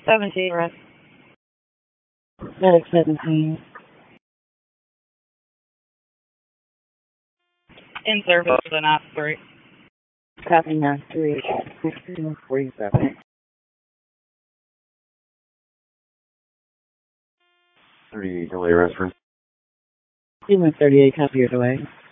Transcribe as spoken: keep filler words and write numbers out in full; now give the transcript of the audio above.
seventeen, rest. Medic seventeen. In service to Knox three. Copy Knox three. sixteen forty-seven. three delay reference. Two one thirty-eight, copy your delay.